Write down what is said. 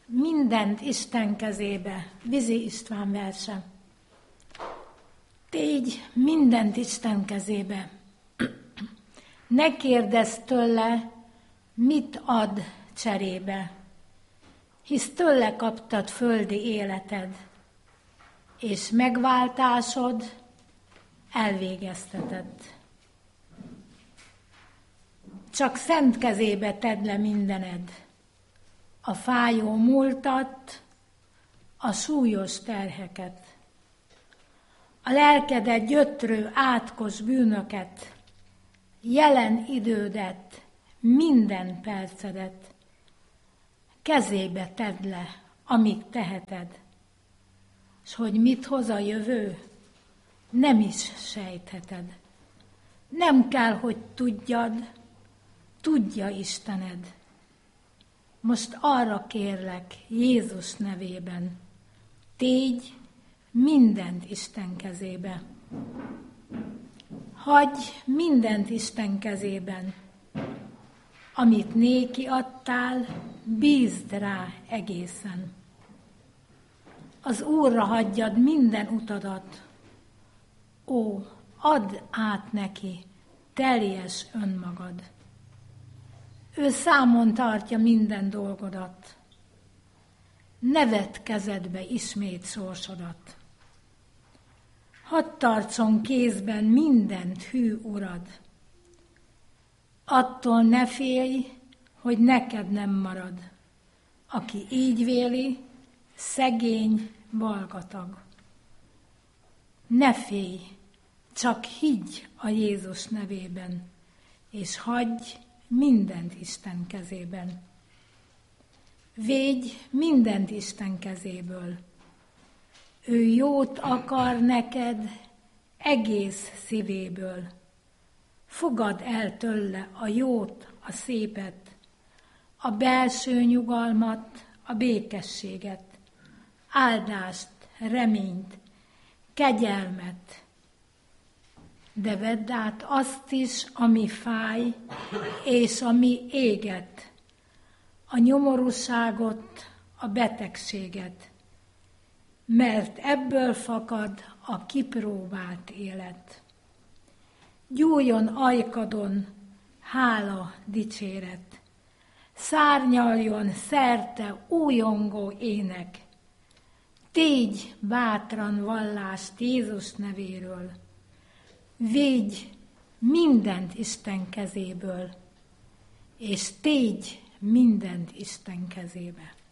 Mindent Isten kezébe. Vizi István verse. Tégy mindent Isten kezébe. Ne kérdezz tőle, mit ad cserébe, hisz tőle kaptad földi életed, és megváltásod elvégeztetett. Csak szent kezébe tedd le mindened, a fájó múltat, a súlyos terheket, a lelkedet gyötrő átkos bűnöket, jelen idődet, minden percedet, kezébe tedd le, amíg teheted, s hogy mit hoz a jövő, nem is sejtheted. Nem kell, hogy tudjad, tudja Istened. Most arra kérlek Jézus nevében, tégy mindent Isten kezébe. Hagyj mindent Isten kezében, amit néki adtál, bízd rá egészen. Az Úrra hagyjad minden utadat, ó, add át neki teljes önmagad. Ő számon tartja minden dolgodat, ne vedd kezedbe ismét sorsodat. Hadd tartson kézben mindent hű Urad, attól ne félj, hogy neked nem marad, aki így véli, szegény, balgatag. Ne félj, csak higgy a Jézus nevében, és hagyj mindent Isten kezében. Védj mindent Isten kezéből. Ő jót akar neked egész szívéből. Fogadd el tőle a jót, a szépet, a belső nyugalmat, a békességet, áldást, reményt, kegyelmet. De vedd át azt is, ami fáj, és ami éget, a nyomorúságot, a betegséget, mert ebből fakad a kipróbált élet. Gyújjon ajkadon hála, dicséret, szárnyaljon szerte újongó ének, tégy bátran vallást Jézus nevéről, védj mindent Isten kezéből, és tégy mindent Isten kezébe.